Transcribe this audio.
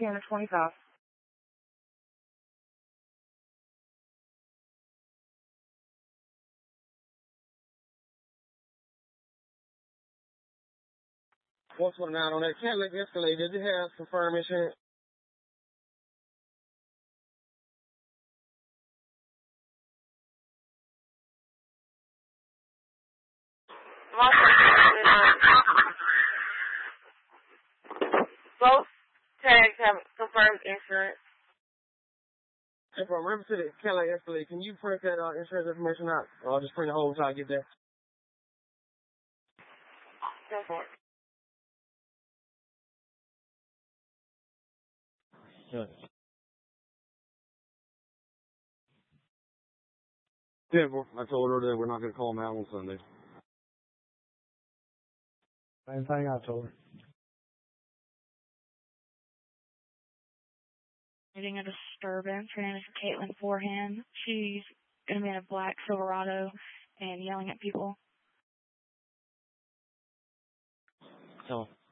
Scanner 25. What's going on that Cadillac Escalade? Did it have confirmed insurance? Both tags have confirmed insurance. If I remember to the Cadillac Escalade, can you print that insurance information out? Or I'll just print the whole until I get that. Go for it. Yeah, well, I told her that we're not going to call them out on Sunday. Same thing I told her. Getting a disturbance. Her name is Caitlin Forehand. She's going to be in a black Silverado and yelling at people. So